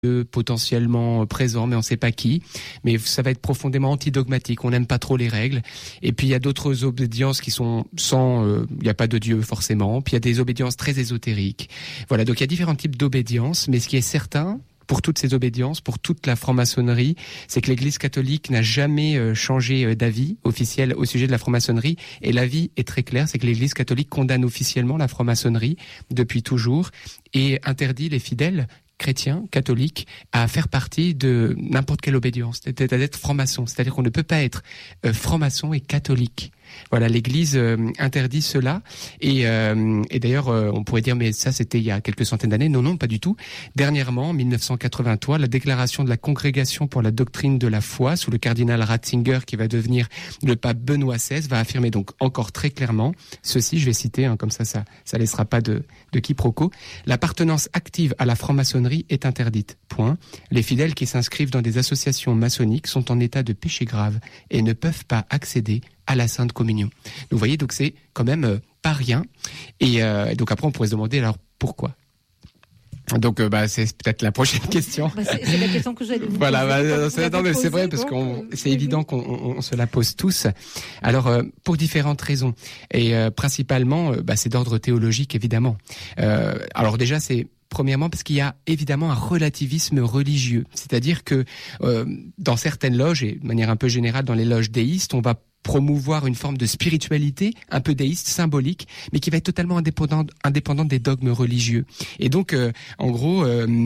potentiellement présent, mais on ne sait pas qui. Mais ça va être profondément antidogmatique. On n'aime pas trop les règles. Et puis il y a d'autres obédiences qui sont sans, il n'y a pas de Dieu forcément. Puis il y a des obédiences très ésotériques. Voilà, donc il y a différents types d'obédiences. Mais ce qui est certain, pour toutes ces obédiences, pour toute la franc-maçonnerie, c'est que l'Église catholique n'a jamais changé d'avis officiel au sujet de la franc-maçonnerie. Et l'avis est très clair, c'est que l'Église catholique condamne officiellement la franc-maçonnerie depuis toujours et interdit les fidèles chrétiens, catholiques, à faire partie de n'importe quelle obédience, c'est-à-dire d'être franc-maçon. C'est-à-dire qu'on ne peut pas être franc-maçon et catholique. Voilà, l'Église interdit cela. Et d'ailleurs, on pourrait dire, mais ça, c'était il y a quelques centaines d'années. Non, pas du tout. Dernièrement, en 1983, la déclaration de la Congrégation pour la doctrine de la foi, sous le cardinal Ratzinger, qui va devenir le pape Benoît XVI, va affirmer donc encore très clairement ceci, je vais citer, comme ça laissera pas de quiproquo. L'appartenance active à la franc-maçonnerie est interdite. Point. Les fidèles qui s'inscrivent dans des associations maçonniques sont en état de péché grave et ne peuvent pas accéder à la Sainte Communion. Donc, vous voyez, donc c'est quand même pas rien. Et donc après, on pourrait se demander alors pourquoi. Donc c'est peut-être la prochaine question. C'est la question que j'allais vous poser. Voilà, c'est vrai parce c'est évident qu'on se la pose tous. Alors pour différentes raisons et principalement c'est d'ordre théologique évidemment. Alors déjà c'est premièrement parce qu'il y a évidemment un relativisme religieux, c'est-à-dire que dans certaines loges et de manière un peu générale dans les loges déistes, on va promouvoir une forme de spiritualité un peu déiste, symbolique, mais qui va être totalement indépendante des dogmes religieux. Et donc, en gros,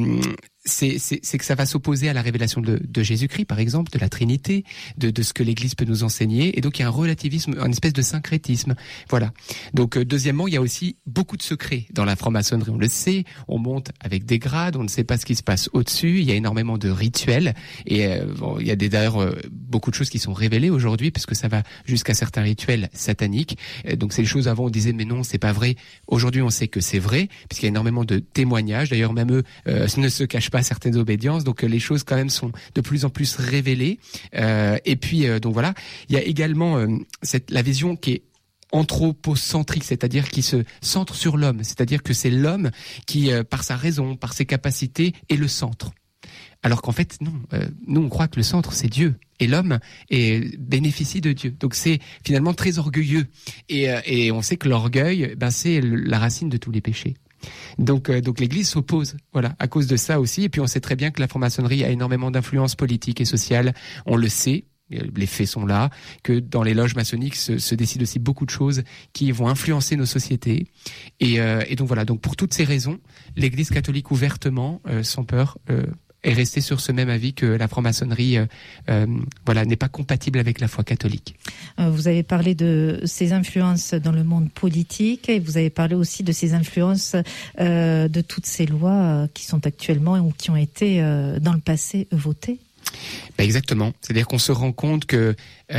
c'est que ça va s'opposer à la révélation de Jésus-Christ, par exemple, de la Trinité, de ce que l'Église peut nous enseigner. Et donc, il y a un relativisme, une espèce de syncrétisme. Voilà. Donc, deuxièmement, il y a aussi beaucoup de secrets dans la franc-maçonnerie. On le sait, on monte avec des grades, on ne sait pas ce qui se passe au-dessus. Il y a énormément de rituels. Et il y a d'ailleurs beaucoup de choses qui sont révélées aujourd'hui, parce que ça va jusqu'à certains rituels sataniques. Donc, c'est des choses avant, on disait, mais non, c'est pas vrai. Aujourd'hui, on sait que c'est vrai, puisqu'il y a énormément de témoignages. D'ailleurs, même eux ne se cachent pas certaines obédiences, donc les choses quand même sont de plus en plus révélées. Et puis donc voilà, il y a également la vision qui est anthropocentrique, c'est-à-dire qui se centre sur l'homme, c'est-à-dire que c'est l'homme qui, par sa raison, par ses capacités, est le centre. Alors qu'en fait, non, nous on croit que le centre c'est Dieu et l'homme bénéficie de Dieu. Donc c'est finalement très orgueilleux et on sait que l'orgueil, c'est la racine de tous les péchés. Donc l'Église s'oppose, voilà, à cause de ça aussi. Et puis on sait très bien que la franc-maçonnerie a énormément d'influence politique et sociale. On le sait, les faits sont là, que dans les loges maçonniques se décident aussi beaucoup de choses qui vont influencer nos sociétés. Et donc voilà. Donc pour toutes ces raisons, l'Église catholique ouvertement, sans peur, est restée sur ce même avis que la franc-maçonnerie n'est pas compatible avec la foi catholique. Vous avez parlé de ces influences dans le monde politique et vous avez parlé aussi de ces influences de toutes ces lois qui sont actuellement ou qui ont été dans le passé votées. Exactement. C'est-à-dire qu'on se rend compte que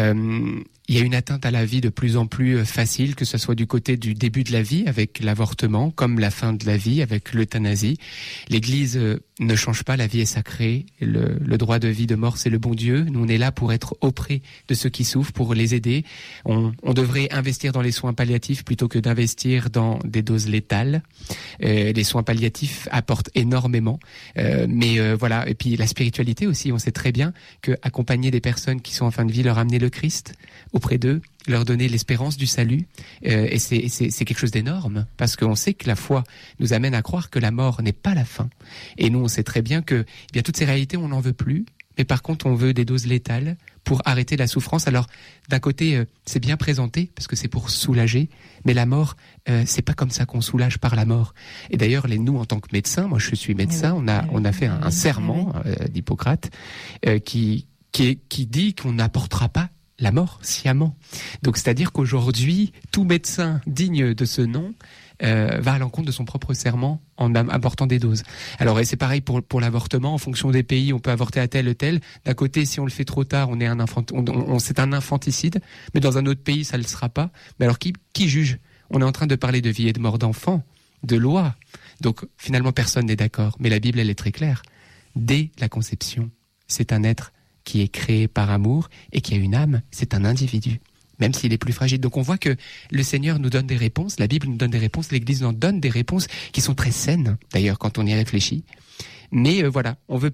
il y a une atteinte à la vie de plus en plus facile, que ce soit du côté du début de la vie avec l'avortement, comme la fin de la vie avec l'euthanasie. L'Église ne change pas, la vie est sacrée, le droit de vie, de mort, c'est le bon Dieu. Nous, on est là pour être auprès de ceux qui souffrent, pour les aider. On devrait investir dans les soins palliatifs plutôt que d'investir dans des doses létales. Les soins palliatifs apportent énormément, mais voilà. Et puis la spiritualité aussi, on sait très bien que accompagner des personnes qui sont en fin de vie, leur amener le Christ auprès d'eux, leur donner l'espérance du salut, et c'est quelque chose d'énorme, parce qu'on sait que la foi nous amène à croire que la mort n'est pas la fin. Et nous, on sait très bien que toutes ces réalités, on n'en veut plus, mais par contre, on veut des doses létales pour arrêter la souffrance. Alors, d'un côté, c'est bien présenté, parce que c'est pour soulager, mais la mort, c'est pas comme ça qu'on soulage par la mort. Et d'ailleurs, nous, en tant que médecins, moi je suis médecin, on a fait un serment d'Hippocrate qui dit qu'on n'apportera pas la mort sciemment. Donc c'est-à-dire qu'aujourd'hui, tout médecin digne de ce nom va à l'encontre de son propre serment en apportant des doses. Alors et c'est pareil pour l'avortement, en fonction des pays, on peut avorter à tel ou tel. D'un côté, si on le fait trop tard, c'est un infanticide, mais dans un autre pays, ça ne le sera pas. Mais alors qui juge ? On est en train de parler de vie et de mort d'enfants, de loi. Donc finalement, personne n'est d'accord. Mais la Bible, elle est très claire. Dès la conception, c'est un être qui est créé par amour et qui a une âme, c'est un individu. même s'il est plus fragile. Donc on voit que le Seigneur nous donne des réponses, la Bible nous donne des réponses, l'Église nous donne des réponses qui sont très saines, d'ailleurs, quand on y réfléchit. Mais voilà, on veut